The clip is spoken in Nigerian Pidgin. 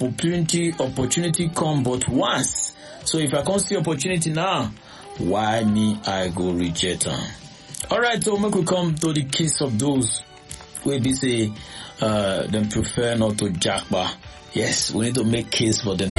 opportunity come but once. So if I can't see opportunity now, why me I go reject them? Alright, so make we come to the case of those where they say them prefer not to jackba. Yes, we need to make case for them